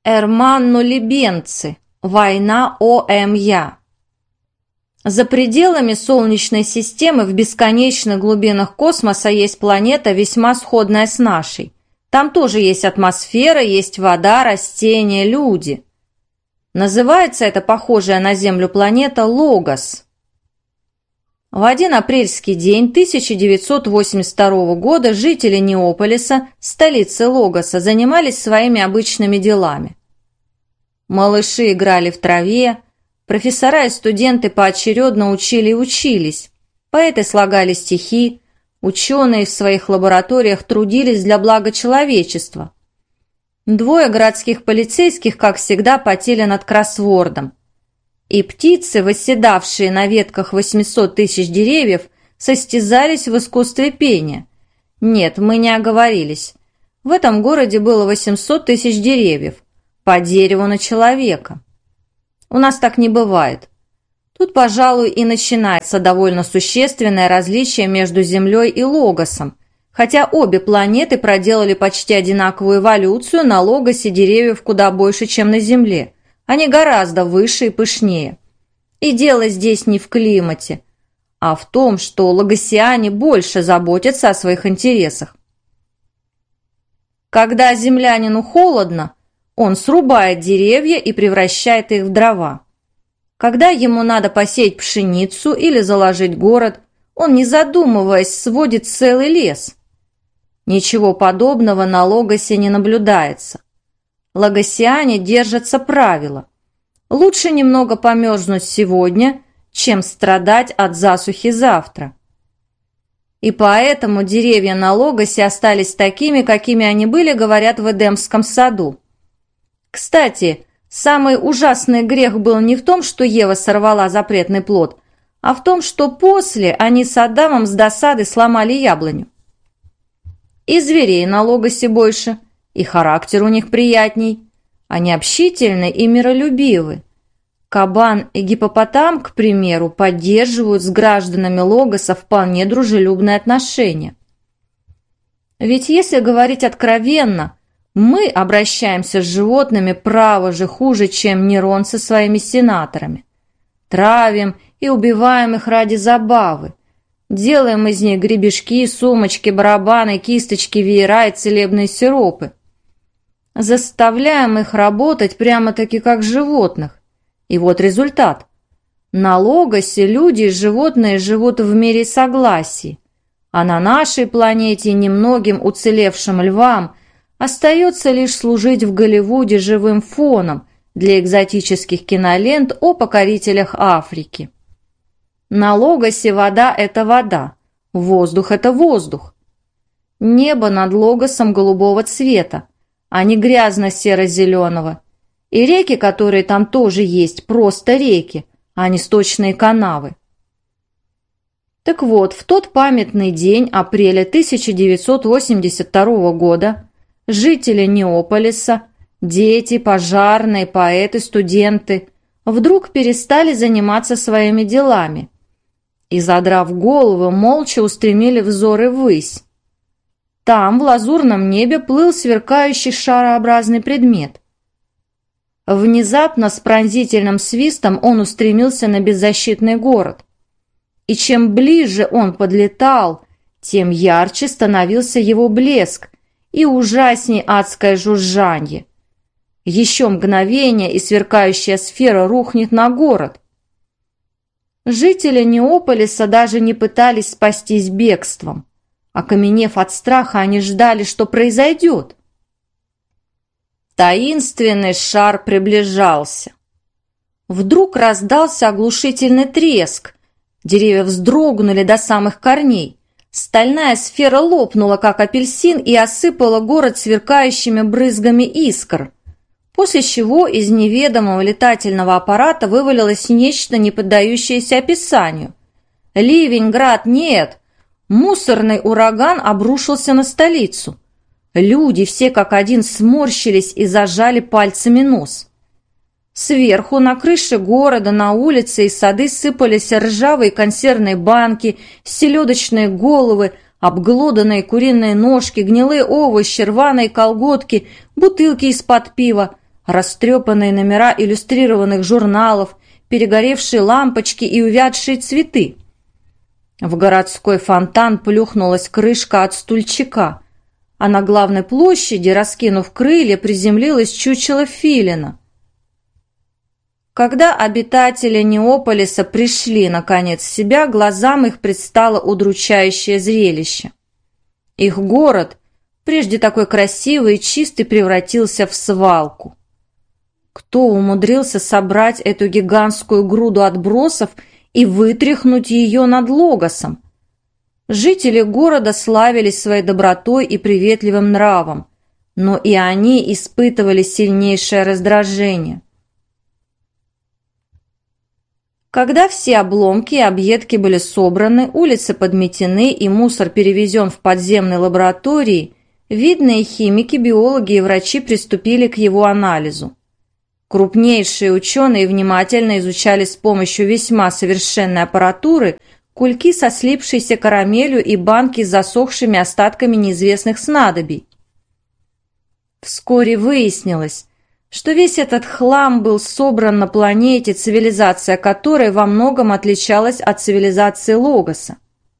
Эрманно-Либенцы. Война ОМЯ. За пределами Солнечной системы в бесконечных глубинах космоса есть планета, весьма сходная с нашей. Там тоже есть атмосфера, есть вода, растения, люди. Называется эта похожая на Землю планета Логос. В один апрельский день 1982 года жители Неополиса, столицы Логоса, занимались своими обычными делами. Малыши играли в траве, профессора и студенты поочередно учили и учились, поэты слагали стихи, ученые в своих лабораториях трудились для блага человечества. Двое городских полицейских, как всегда, потели над кроссвордом. И птицы, восседавшие на ветках 800 тысяч деревьев, состязались в искусстве пения. Нет, мы не оговорились. В этом городе было 800 тысяч деревьев, по дереву на человека. У нас так не бывает. Тут, пожалуй, и начинается довольно существенное различие между Землей и Логосом, хотя обе планеты проделали почти одинаковую эволюцию, на Логосе деревьев куда больше, чем на Земле. Они гораздо выше и пышнее. И дело здесь не в климате, а в том, что логосиане больше заботятся о своих интересах. Когда землянину холодно, он срубает деревья и превращает их в дрова. Когда ему надо посеять пшеницу или заложить город, он, не задумываясь, сводит целый лес. Ничего подобного на Логосе не наблюдается. Логосиане держатся правила. Лучше немного померзнуть сегодня, чем страдать от засухи завтра. И поэтому деревья на Логосе остались такими, какими они были, говорят, в Эдемском саду. Кстати, самый ужасный грех был не в том, что Ева сорвала запретный плод, а в том, что после они с Адамом с досады сломали яблоню. И зверей на Логосе больше, и характер у них приятней. Они общительны и миролюбивы. Кабан и гиппопотам, к примеру, поддерживают с гражданами Логоса вполне дружелюбные отношения. Ведь если говорить откровенно, мы обращаемся с животными, право же, хуже, чем Нерон со своими сенаторами. Травим и убиваем их ради забавы. Делаем из них гребешки, сумочки, барабаны, кисточки, веера и целебные сиропы. Заставляем их работать прямо-таки как животных. И вот результат. На Логосе люди и животные живут в мире согласия, а на нашей планете немногим уцелевшим львам остается лишь служить в Голливуде живым фоном для экзотических кинолент о покорителях Африки. На Логосе вода – это вода, воздух – это воздух. Небо над Логосом голубого цвета, а не грязно-серо-зеленого. И реки, которые там тоже есть, просто реки, а не сточные канавы. Так вот, в тот памятный день апреля 1982 года жители Неополиса, дети, пожарные, поэты, студенты вдруг перестали заниматься своими делами и, задрав головы, молча устремили взоры ввысь. Там, в лазурном небе, плыл сверкающий шарообразный предмет. Внезапно, с пронзительным свистом, он устремился на беззащитный город. И чем ближе он подлетал, тем ярче становился его блеск и ужасней адское жужжанье. Еще мгновение, и сверкающая сфера рухнет на город. Жители Неополиса даже не пытались спастись бегством. Окаменев от страха, они ждали, что произойдет. Таинственный шар приближался. Вдруг раздался оглушительный треск. Деревья вздрогнули до самых корней. Стальная сфера лопнула, как апельсин, и осыпала город сверкающими брызгами искр. После чего из неведомого летательного аппарата вывалилось нечто, не поддающееся описанию. Ливень, град, нет. Мусорный ураган обрушился на столицу. Люди все как один сморщились и зажали пальцами нос. Сверху, на крыше города, на улице и сады сыпались ржавые консервные банки, селедочные головы, обглоданные куриные ножки, гнилые овощи, рваные колготки, бутылки из-под пива, растрепанные номера иллюстрированных журналов, перегоревшие лампочки и увядшие цветы. В городской фонтан плюхнулась крышка от стульчика, а на главной площади, раскинув крылья, приземлилось чучело филина. Когда обитатели Неополиса пришли, наконец, в себя, глазам их предстало удручающее зрелище. Их город, прежде такой красивый и чистый, превратился в свалку. Кто умудрился собрать эту гигантскую груду отбросов и вытряхнуть ее над Логосом? Жители города славились своей добротой и приветливым нравом, но и они испытывали сильнейшее раздражение. Когда все обломки и объедки были собраны, улицы подметены и мусор перевезен в подземные лаборатории, видные химики, биологи и врачи приступили к его анализу. Крупнейшие ученые внимательно изучали с помощью весьма совершенной аппаратуры кульки со слипшейся карамелью и банки с засохшими остатками неизвестных снадобий. Вскоре выяснилось, что весь этот хлам был собран на планете, цивилизация которой во многом отличалась от цивилизации Логоса.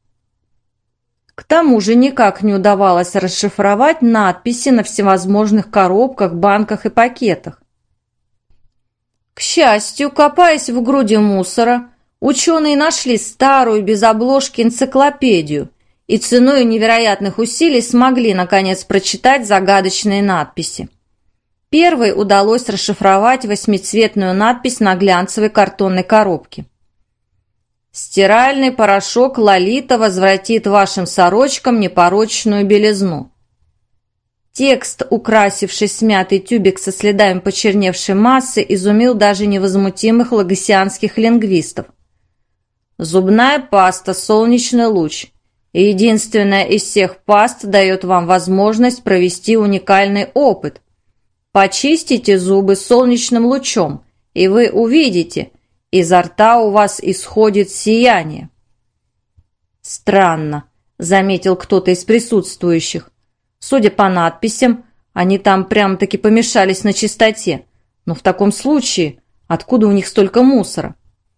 К тому же никак не удавалось расшифровать надписи на всевозможных коробках, банках и пакетах. К счастью, копаясь в груди мусора, ученые нашли старую без обложки энциклопедию и ценой невероятных усилий смогли, наконец, прочитать загадочные надписи. Первой удалось расшифровать восьмицветную надпись на глянцевой картонной коробке. «Стиральный порошок Лолита возвратит вашим сорочкам непорочную белизну». Текст, украсивший смятый тюбик со следами почерневшей массы, изумил даже невозмутимых логосианских лингвистов. «Зубная паста «Солнечный луч» – единственная из всех паст дает вам возможность провести уникальный опыт. Почистите зубы солнечным лучом, и вы увидите, изо рта у вас исходит сияние». «Странно», – заметил кто-то из присутствующих. «Судя по надписям, они там прямо-таки помешались на чистоте. Но в таком случае, откуда у них столько мусора?»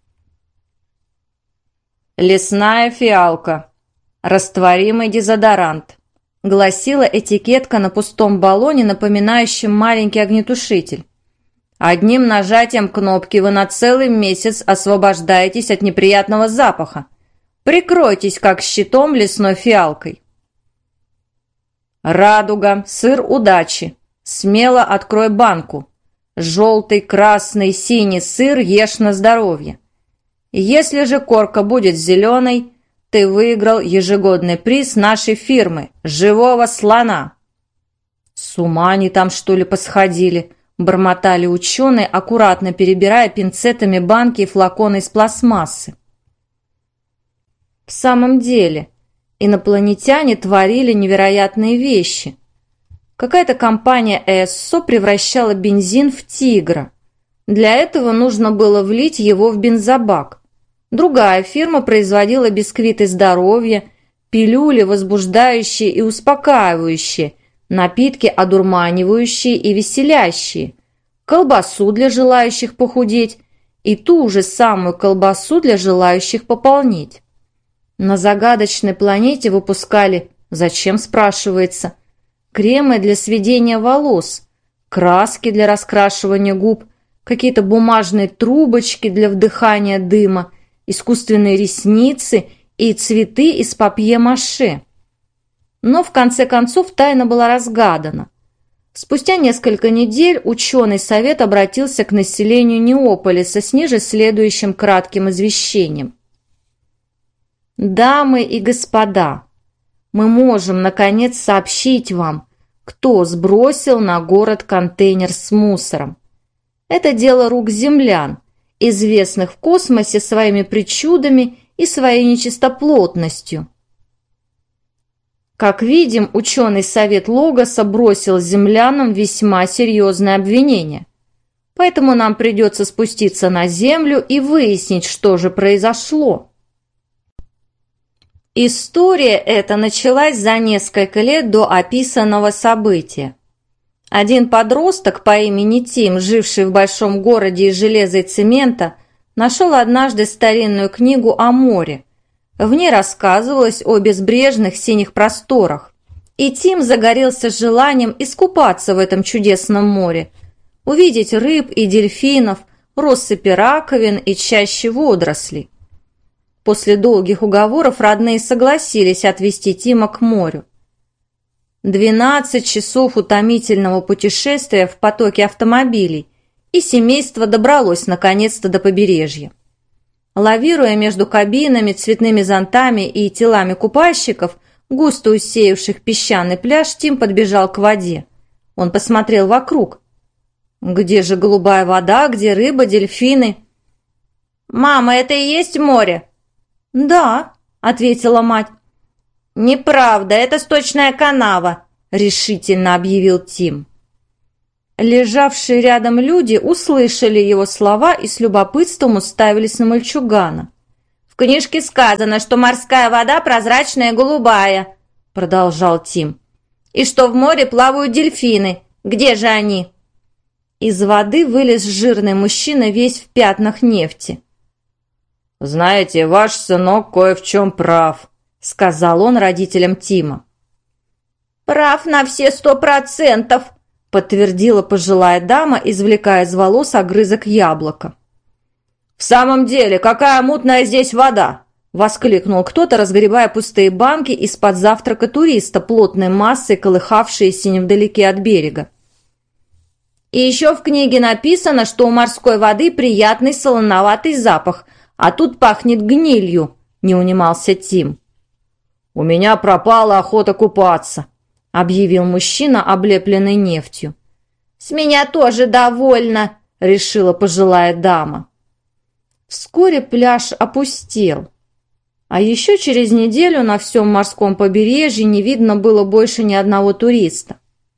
«Лесная фиалка. Растворимый дезодорант», — гласила этикетка на пустом баллоне, напоминающем маленький огнетушитель. «Одним нажатием кнопки вы на целый месяц освобождаетесь от неприятного запаха. Прикройтесь как щитом лесной фиалкой». «Радуга. Сыр удачи. Смело открой банку. Желтый, красный, синий сыр ешь на здоровье. Если же корка будет зеленой, ты выиграл ежегодный приз нашей фирмы – живого слона». «С ума они там, что ли, посходили?» – бормотали ученые, аккуратно перебирая пинцетами банки и флаконы из пластмассы. В самом деле, инопланетяне творили невероятные вещи. Какая-то компания ЭССО превращала бензин в тигра. Для этого нужно было влить его в бензобак. Другая фирма производила бисквиты здоровья, пилюли, возбуждающие и успокаивающие, напитки одурманивающие и веселящие, колбасу для желающих похудеть и ту же самую колбасу для желающих пополнить. На загадочной планете выпускали, зачем, спрашивается, кремы для сведения волос, краски для раскрашивания губ, какие-то бумажные трубочки для вдыхания дыма, искусственные ресницы и цветы из папье-маше. Но в конце концов тайна была разгадана. Спустя несколько недель ученый совет обратился к населению Неополиса с ниже следующим кратким извещением. «Дамы и господа, мы можем, наконец, сообщить вам, кто сбросил на город контейнер с мусором. Это дело рук землян, известных в космосе своими причудами и своей нечистоплотностью». Как видим, ученый совет Логоса бросил землянам весьма серьезное обвинение. Поэтому нам придется спуститься на Землю и выяснить, что же произошло. История эта началась за несколько лет до описанного события. Один подросток по имени Тим, живший в большом городе из железа и цемента, нашел однажды старинную книгу о море. В ней рассказывалось о безбрежных синих просторах. И Тим загорелся желанием искупаться в этом чудесном море, увидеть рыб и дельфинов, россыпи раковин и чащи водорослей. После долгих уговоров родные согласились отвезти Тима к морю. 12 часов утомительного путешествия в потоке автомобилей, и семейство добралось наконец-то до побережья. Лавируя между кабинами, цветными зонтами и телами купальщиков, густо усеявших песчаный пляж, Тим подбежал к воде. Он посмотрел вокруг. Где же голубая вода, где рыба, дельфины? «Мама, это и есть море?» «Да», — ответила мать. «Неправда, это сточная канава», — решительно объявил Тим. Лежавшие рядом люди услышали его слова и с любопытством уставились на мальчугана. «В книжке сказано, что морская вода прозрачная и голубая», — продолжал Тим. «И что в море плавают дельфины. Где же они?» Из воды вылез жирный мужчина, весь в пятнах нефти. «Знаете, ваш сынок кое в чем прав», — сказал он родителям Тима. «Прав на все 100%, подтвердила пожилая дама, извлекая из волос огрызок яблока. «В самом деле, какая мутная здесь вода!» — воскликнул кто-то, разгребая пустые банки из-под завтрака туриста, плотной массой колыхавшиеся невдалеке от берега. «И еще в книге написано, что у морской воды приятный солоноватый запах, а тут пахнет гнилью», — не унимался Тим. «У меня пропала охота купаться», — объявил мужчина, облепленный нефтью. «С меня тоже довольно», — решила пожилая дама. Вскоре пляж опустел, а еще через неделю на всем морском побережье не видно было больше ни одного туриста.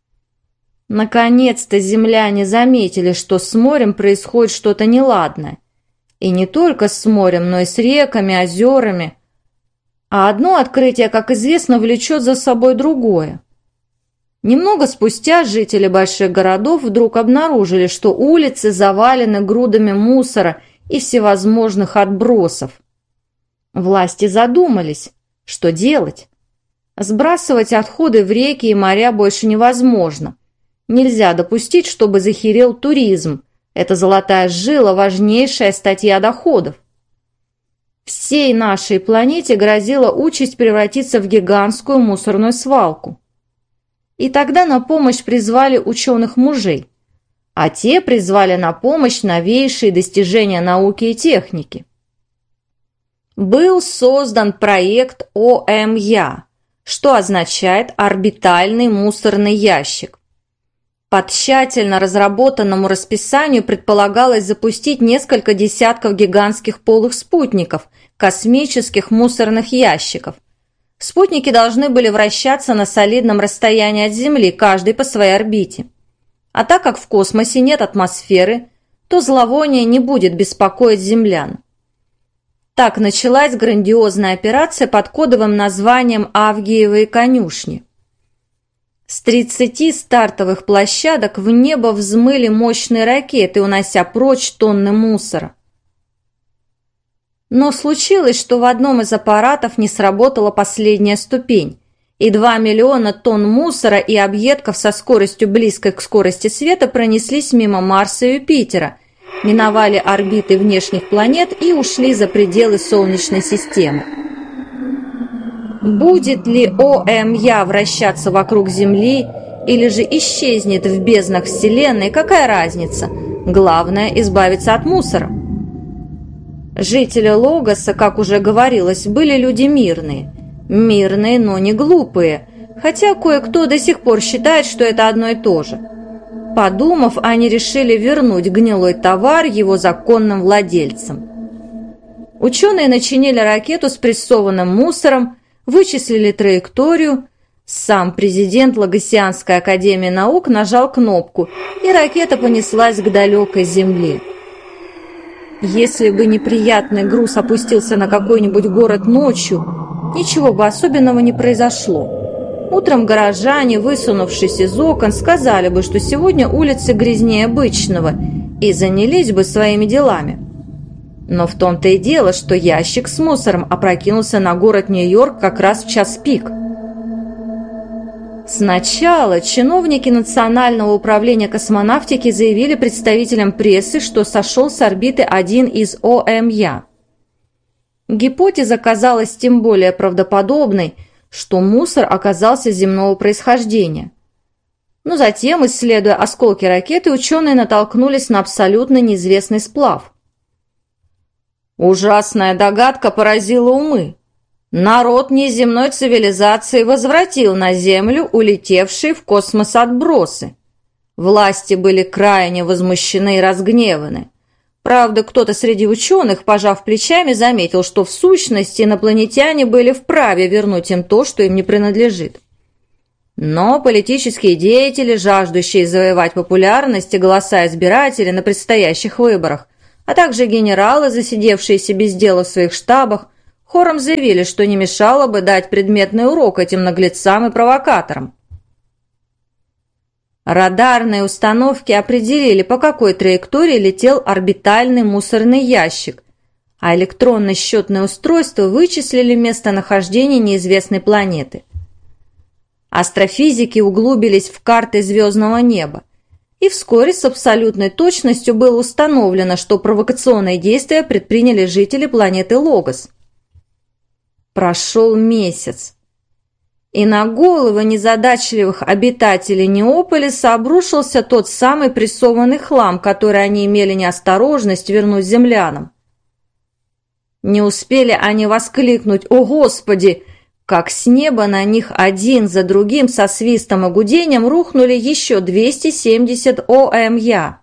Наконец-то земляне заметили, что с морем происходит что-то неладное. И не только с морем, но и с реками, озерами. А одно открытие, как известно, влечет за собой другое. Немного спустя жители больших городов вдруг обнаружили, что улицы завалены грудами мусора и всевозможных отбросов. Власти задумались, что делать. Сбрасывать отходы в реки и моря больше невозможно. Нельзя допустить, чтобы захерел туризм. Это золотая жила, важнейшая статья доходов. Всей нашей планете грозила участь превратиться в гигантскую мусорную свалку. И тогда на помощь призвали ученых мужей, а те призвали на помощь новейшие достижения науки и техники. Был создан проект ОМЯ, что означает «орбитальный мусорный ящик». По тщательно разработанному расписанию предполагалось запустить несколько десятков гигантских полых спутников, космических мусорных ящиков. Спутники должны были вращаться на солидном расстоянии от Земли, каждый по своей орбите. А так как в космосе нет атмосферы, то зловоние не будет беспокоить землян. Так началась грандиозная операция под кодовым названием «Авгиевые конюшни». С 30 стартовых площадок в небо взмыли мощные ракеты, унося прочь тонны мусора. Но случилось, что в одном из аппаратов не сработала последняя ступень, и 2 миллиона тонн мусора и объедков со скоростью близкой к скорости света пронеслись мимо Марса и Юпитера, миновали орбиты внешних планет и ушли за пределы Солнечной системы. Будет ли ОМЯ вращаться вокруг Земли или же исчезнет в безднах Вселенной, какая разница? Главное – избавиться от мусора. Жители Логоса, как уже говорилось, были люди мирные. Мирные, но не глупые, хотя кое-кто до сих пор считает, что это одно и то же. Подумав, они решили вернуть гнилой товар его законным владельцам. Ученые начинили ракету с прессованным мусором, вычислили траекторию, сам президент Логосианской академии наук нажал кнопку, и ракета понеслась к далекой Земле. Если бы неприятный груз опустился на какой-нибудь город ночью, ничего бы особенного не произошло. Утром горожане, высунувшись из окон, сказали бы, что сегодня улицы грязнее обычного, и занялись бы своими делами. Но в том-то и дело, что ящик с мусором опрокинулся на город Нью-Йорк как раз в час пик. Сначала чиновники Национального управления космонавтики заявили представителям прессы, что сошел с орбиты один из ОМЯ. Гипотеза казалась тем более правдоподобной, что мусор оказался земного происхождения. Но затем, исследуя осколки ракеты, ученые натолкнулись на абсолютно неизвестный сплав. Ужасная догадка поразила умы. Народ неземной цивилизации возвратил на Землю улетевшие в космос отбросы. Власти были крайне возмущены и разгневаны. Правда, кто-то среди ученых, пожав плечами, заметил, что в сущности инопланетяне были вправе вернуть им то, что им не принадлежит. Но политические деятели, жаждущие завоевать популярность и голоса избирателей на предстоящих выборах, а также генералы, засидевшиеся без дела в своих штабах, хором заявили, что не мешало бы дать предметный урок этим наглецам и провокаторам. Радарные установки определили, по какой траектории летел орбитальный мусорный ящик, а электронные счетные устройства вычислили местонахождение неизвестной планеты. Астрофизики углубились в карты звездного неба, и вскоре с абсолютной точностью было установлено, что провокационные действия предприняли жители планеты Логос. Прошел месяц, и на головы незадачливых обитателей Неополиса обрушился тот самый прессованный хлам, который они имели неосторожность вернуть землянам. Не успели они воскликнуть «О, Господи!», как с неба на них один за другим со свистом и гудением рухнули еще 270 ОМЯ.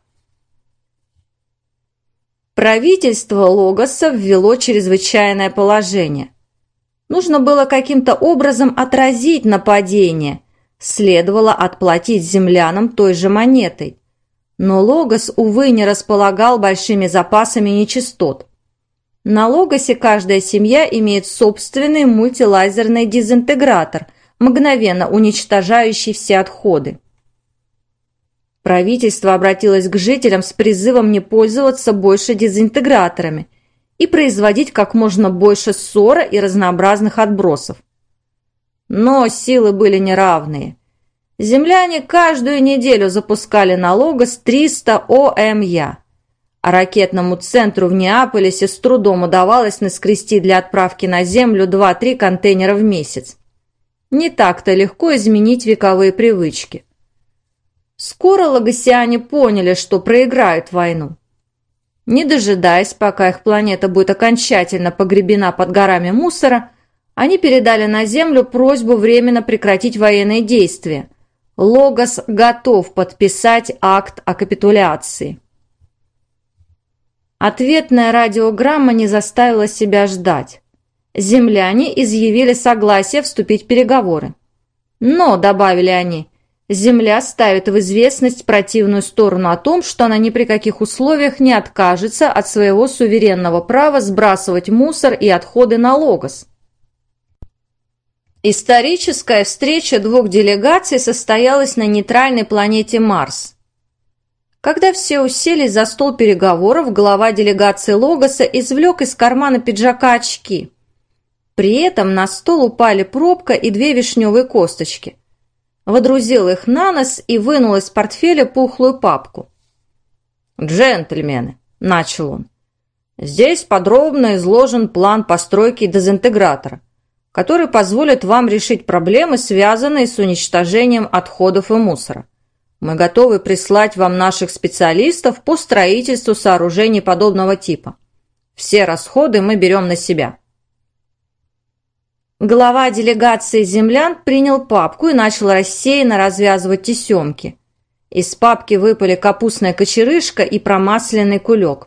Правительство Логоса ввело чрезвычайное положение. Нужно было каким-то образом отразить нападение, следовало отплатить землянам той же монетой. Но Логос, увы, не располагал большими запасами нечистот. На Логосе каждая семья имеет собственный мультилазерный дезинтегратор, мгновенно уничтожающий все отходы. Правительство обратилось к жителям с призывом не пользоваться больше дезинтеграторами и производить как можно больше ссора и разнообразных отбросов. Но силы были неравные. Земляне каждую неделю запускали на Логос 300 ОМЯ. А ракетному центру в Неаполисе с трудом удавалось наскрести для отправки на Землю 2-3 контейнера в месяц. Не так-то легко изменить вековые привычки. Скоро логосяне поняли, что проиграют войну. Не дожидаясь, пока их планета будет окончательно погребена под горами мусора, они передали на Землю просьбу временно прекратить военные действия. Логос готов подписать акт о капитуляции. Ответная радиограмма не заставила себя ждать. Земляне изъявили согласие вступить в переговоры. Но, добавили они, Земля ставит в известность противную сторону о том, что она ни при каких условиях не откажется от своего суверенного права сбрасывать мусор и отходы на Логос. Историческая встреча двух делегаций состоялась на нейтральной планете Марс. Когда все уселись за стол переговоров, глава делегации Логоса извлек из кармана пиджака очки. При этом на стол упали пробка и 2 вишневые косточки. Водрузил их на нос и вынул из портфеля пухлую папку. «Джентльмены», – начал он, – «здесь подробно изложен план постройки дезинтегратора, который позволит вам решить проблемы, связанные с уничтожением отходов и мусора. Мы готовы прислать вам наших специалистов по строительству сооружений подобного типа. Все расходы мы берем на себя». Глава делегации землян принял папку и начал рассеянно развязывать тесемки. Из папки выпали капустная кочерышка и промасленный кулек.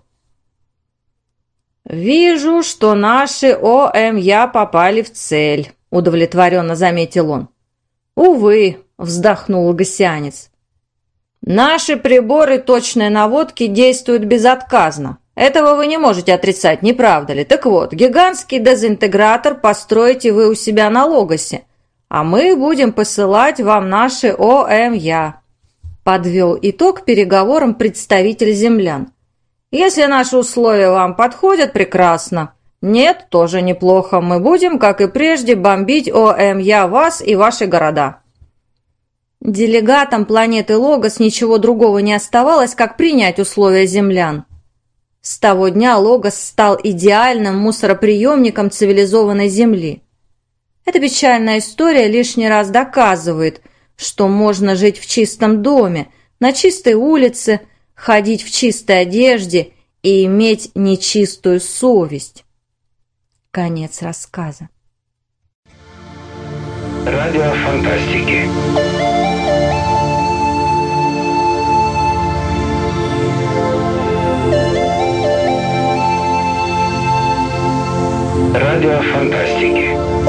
«Вижу, что наши ОМЯ попали в цель», – удовлетворенно заметил он. «Увы», – вздохнул логосянец. «Наши приборы точной наводки действуют безотказно. Этого вы не можете отрицать, не правда ли? Так вот, гигантский дезинтегратор построите вы у себя на Логосе, а мы будем посылать вам наши ОМЯ», – подвел итог переговорам представитель землян. «Если наши условия вам подходят, прекрасно. Нет, тоже неплохо. Мы будем, как и прежде, бомбить ОМЯ вас и ваши города». Делегатам планеты Логос ничего другого не оставалось, как принять условия землян. С того дня Логос стал идеальным мусороприемником цивилизованной Земли. Эта печальная история лишний раз доказывает, что можно жить в чистом доме, на чистой улице, ходить в чистой одежде и иметь нечистую совесть. Конец рассказа. Радио фантастики. Радио фантастики.